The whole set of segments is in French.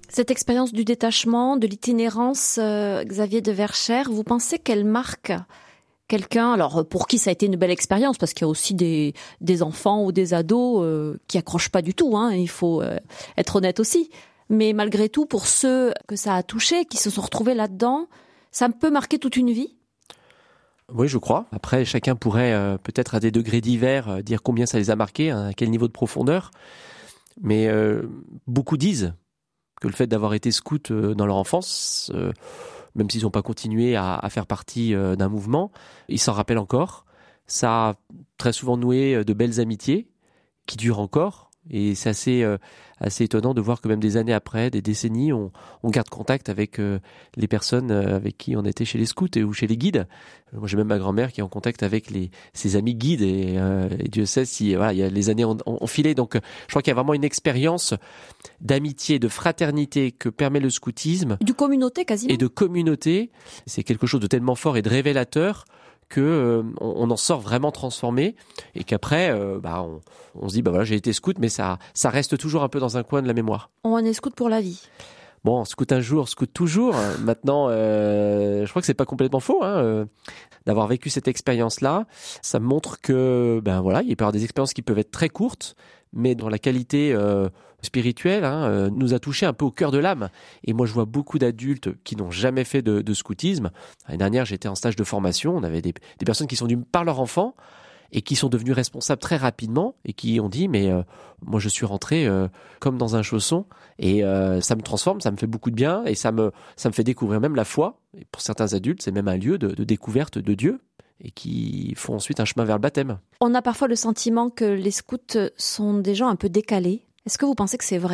Cette expérience du détachement, de l'itinérance, Xavier de Verschère, vous pensez qu'elle marque quelqu'un, alors pour qui ça a été une belle expérience, parce qu'il y a aussi des enfants ou des ados qui accrochent pas du tout, il faut être honnête aussi. Mais malgré tout, pour ceux que ça a touché, qui se sont retrouvés là-dedans, ça peut marquer toute une vie? Oui, je crois. Après, chacun pourrait peut-être à des degrés divers dire combien ça les a marqués, à quel niveau de profondeur. Mais beaucoup disent que le fait d'avoir été scout dans leur enfance, même s'ils n'ont pas continué à faire partie d'un mouvement, ils s'en rappellent encore. Ça a très souvent noué de belles amitiés qui durent encore. Et c'est assez étonnant de voir que même des années après, des décennies, on garde contact avec les personnes avec qui on était chez les scouts ou chez les guides. Moi, j'ai même ma grand-mère qui est en contact avec ses amis guides et Dieu sait si voilà, il y a les années ont filé. Donc, je crois qu'il y a vraiment une expérience d'amitié, de fraternité que permet le scoutisme. De communauté quasiment. Et de communauté. C'est quelque chose de tellement fort et de révélateur que on en sort vraiment transformé et qu'après on se dit voilà, j'ai été scout, mais ça reste toujours un peu dans un coin de la mémoire. On est scout pour la vie. Bon, scout un jour, scout toujours. Maintenant, je crois que c'est pas complètement faux d'avoir vécu cette expérience-là. Ça montre que il peut y avoir des expériences qui peuvent être très courtes, mais dont la qualité spirituelle nous a touché un peu au cœur de l'âme. Et moi, je vois beaucoup d'adultes qui n'ont jamais fait de scoutisme. L'année dernière, j'étais en stage de formation. On avait des personnes qui sont venues par leur enfant et qui sont devenus responsables très rapidement et qui ont dit mais moi je suis rentré comme dans un chausson et ça me transforme, ça me fait beaucoup de bien et ça me fait découvrir même la foi. Et pour certains adultes, c'est même un lieu de découverte de Dieu et qui font ensuite un chemin vers le baptême. On a parfois le sentiment que les scouts sont des gens un peu décalés. Est-ce que vous pensez que c'est vrai ?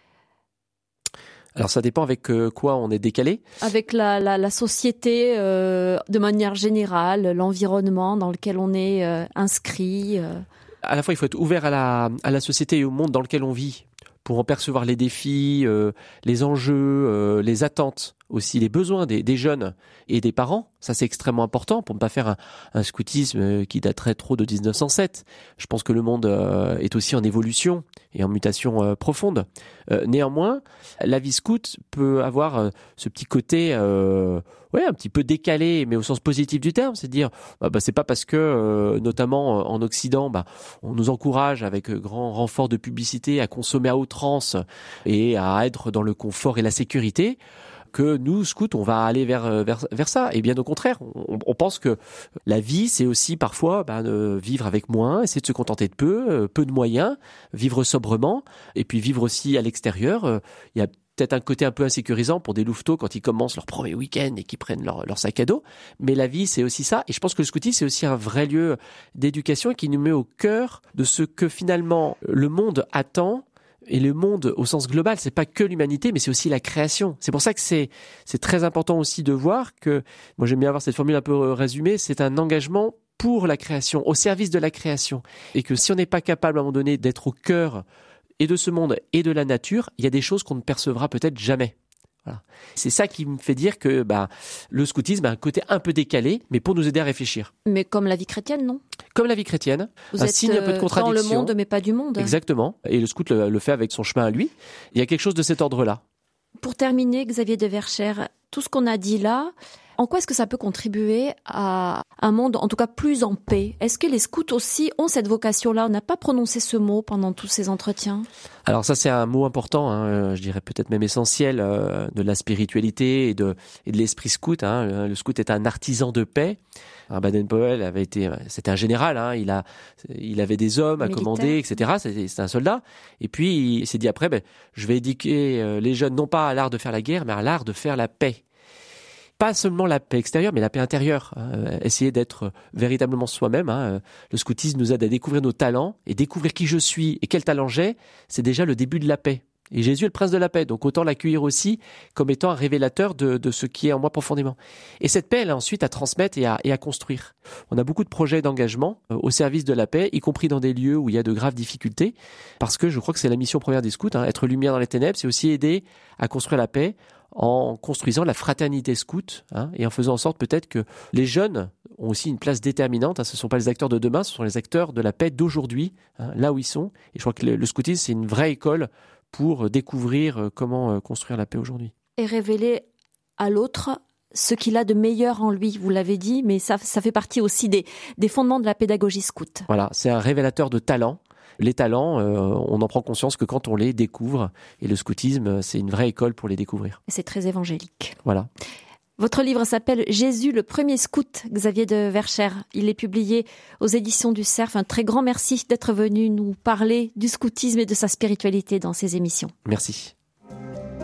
Alors ça dépend avec quoi on est décalé. Avec la société de manière générale, l'environnement dans lequel on est inscrit. À la fois, il faut être ouvert à la société et au monde dans lequel on vit pour en percevoir les défis, les enjeux, les attentes, aussi les besoins des jeunes et des parents. Ça, c'est extrêmement important pour ne pas faire un scoutisme qui daterait trop de 1907. Je pense que le monde est aussi en évolution et en mutation profonde. Néanmoins, la vie scout peut avoir ce petit côté un petit peu décalé, mais au sens positif du terme. C'est de dire, c'est pas parce que, notamment en Occident, on nous encourage avec grand renfort de publicité à consommer à outrance et à être dans le confort et la sécurité, que nous, scouts, on va aller vers ça. Et bien au contraire, on pense que la vie, c'est aussi parfois vivre avec moins, essayer de se contenter de peu de moyens, vivre sobrement, et puis vivre aussi à l'extérieur. Il y a peut-être un côté un peu insécurisant pour des louveteaux quand ils commencent leur premier week-end et qu'ils prennent leur sac à dos. Mais la vie, c'est aussi ça. Et je pense que le scoutisme, c'est aussi un vrai lieu d'éducation qui nous met au cœur de ce que finalement le monde attend. Et le monde, au sens global, c'est pas que l'humanité, mais c'est aussi la création. C'est pour ça que c'est très important aussi de voir que, moi j'aime bien avoir cette formule un peu résumée, c'est un engagement pour la création, au service de la création. Et que si on n'est pas capable à un moment donné d'être au cœur et de ce monde et de la nature, il y a des choses qu'on ne percevra peut-être jamais. Voilà. C'est ça qui me fait dire que le scoutisme a un côté un peu décalé, mais pour nous aider à réfléchir. Mais comme la vie chrétienne, non ? Comme la vie chrétienne, vous un êtes signe un peu de contradiction. Dans le monde, mais pas du monde. Exactement. Et le scout le fait avec son chemin à lui. Il y a quelque chose de cet ordre-là. Pour terminer, Xavier de Verschère, tout ce qu'on a dit là, en quoi est-ce que ça peut contribuer à un monde, en tout cas, plus en paix ? Est-ce que les scouts aussi ont cette vocation-là ? On n'a pas prononcé ce mot pendant tous ces entretiens. Alors ça, c'est un mot important, je dirais peut-être même essentiel, de la spiritualité et de l'esprit scout. Le scout est un artisan de paix. Baden-Powell c'était un général, il avait des hommes à commander, etc. C'était un soldat. Et puis il s'est dit après, je vais éduquer les jeunes non pas à l'art de faire la guerre, mais à l'art de faire la paix. Pas seulement la paix extérieure, mais la paix intérieure. Essayer d'être véritablement soi-même. Le scoutisme nous aide à découvrir nos talents et découvrir qui je suis et quel talent j'ai. C'est déjà le début de la paix. Et Jésus est le prince de la paix, donc autant l'accueillir aussi comme étant un révélateur de ce qui est en moi profondément. Et cette paix, elle est ensuite à transmettre et à construire. On a beaucoup de projets d'engagement au service de la paix, y compris dans des lieux où il y a de graves difficultés, parce que je crois que c'est la mission première des scouts, être lumière dans les ténèbres, c'est aussi aider à construire la paix en construisant la fraternité scout, et en faisant en sorte peut-être que les jeunes ont aussi une place déterminante. Ce ne sont pas les acteurs de demain, ce sont les acteurs de la paix d'aujourd'hui, là où ils sont. Et je crois que le scoutisme, c'est une vraie école pour découvrir comment construire la paix aujourd'hui. Et révéler à l'autre ce qu'il a de meilleur en lui, vous l'avez dit, mais ça fait partie aussi des fondements de la pédagogie scout. Voilà, c'est un révélateur de talent. Les talents, on en prend conscience que quand on les découvre. Et le scoutisme, c'est une vraie école pour les découvrir. Et c'est très évangélique. Voilà. Votre livre s'appelle « Jésus, le premier scout », Xavier de Verschère. Il est publié aux éditions du Cerf. Un très grand merci d'être venu nous parler du scoutisme et de sa spiritualité dans ces émissions. Merci.